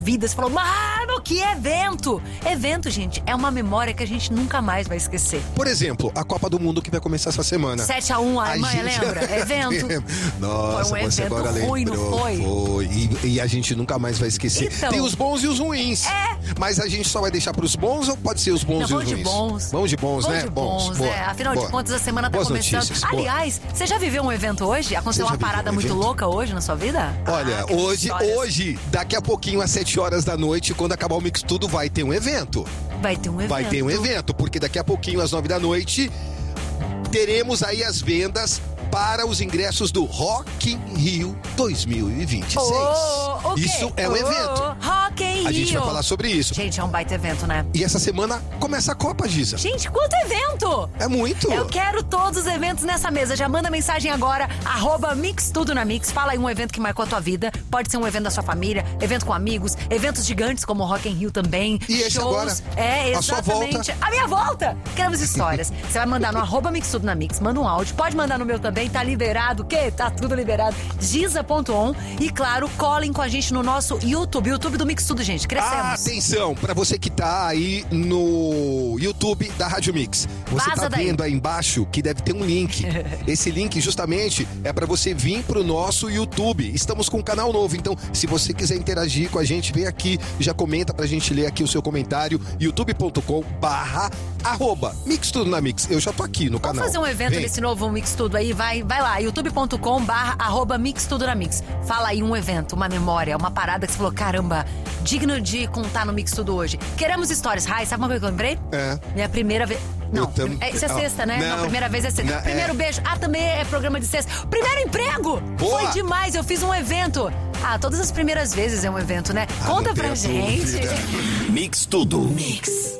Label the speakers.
Speaker 1: vida, você falou, mano, que evento! Evento, gente, é uma memória que a gente nunca mais vai esquecer.
Speaker 2: Por exemplo, a Copa do Mundo que vai começar essa semana.
Speaker 1: 7-1, a Alemanha, lembra? Evento.
Speaker 2: Nossa,
Speaker 1: foi um
Speaker 2: você
Speaker 1: evento
Speaker 2: agora
Speaker 1: ruim,
Speaker 2: lembrou.
Speaker 1: não foi?
Speaker 2: E a gente nunca mais vai esquecer.
Speaker 1: Então,
Speaker 2: tem os bons e os ruins. Mas a gente só vai deixar pros bons ou pode ser os bons e os ruins?
Speaker 1: Vamos de bons,
Speaker 2: né?
Speaker 1: Bons. Afinal de contas, a semana tá
Speaker 2: Boas
Speaker 1: começando.
Speaker 2: Notícias,
Speaker 1: aliás, você já viveu um evento hoje? Aconteceu uma parada muito louca hoje na sua vida?
Speaker 2: Olha, hoje, daqui a pouquinho, às 7 horas da noite, quando acabar o Mix Tudo, vai ter um evento.
Speaker 1: Vai ter um evento,
Speaker 2: porque daqui a pouquinho, às 9 da noite, teremos aí as vendas para os ingressos do Rock in Rio 2026. Isso é um evento.
Speaker 1: Rock in Rio.
Speaker 2: A gente vai falar sobre isso.
Speaker 1: Gente, é um baita evento, né?
Speaker 2: E essa semana começa a Copa, Giza.
Speaker 1: Gente, quanto evento!
Speaker 2: É muito.
Speaker 1: Eu quero todos os eventos nessa mesa. Já manda mensagem agora, @MixTudoNaMix. Fala aí um evento que marcou a tua vida. Pode ser um evento da sua família, evento com amigos, eventos gigantes como o Rock in Rio também.
Speaker 2: E esse agora?
Speaker 1: Exatamente.
Speaker 2: A sua volta.
Speaker 1: A minha volta! Queremos histórias. Você vai mandar no @MixTudoNaMix. Manda um áudio. Pode mandar no meu também. Tá liberado. O quê? Tá tudo liberado. Giza.on. E claro, colhem com a gente no nosso YouTube do Mix Tudo, gente. Crescemos.
Speaker 2: Atenção, pra você que tá aí no YouTube da Rádio Mix. Você
Speaker 1: Vaza
Speaker 2: tá vendo aí embaixo que deve ter um link. Esse link justamente é pra você vir pro nosso YouTube. Estamos com um canal novo, então se você quiser interagir com a gente, vem aqui, já comenta pra gente ler aqui o seu comentário. youtube.com/@MixTudoNaMix. Eu já tô aqui no canal.
Speaker 1: Vamos fazer um evento desse novo Mix Tudo aí, vai lá, youtube.com/@MixTudoNaMix. Fala aí um evento, uma memória, uma parada que você falou, caramba, digno de contar no Mix Tudo hoje. Queremos histórias. Rai, sabe uma coisa que eu lembrei? Minha primeira vez... Não, isso é sexta, né? Não, primeira vez é sexta. Primeiro beijo. Também é programa de sexta. Primeiro emprego!
Speaker 2: Boa.
Speaker 1: Foi demais, eu fiz um evento. Todas as primeiras vezes é um evento, né? Conta pra gente.
Speaker 3: Mix Tudo. Mix.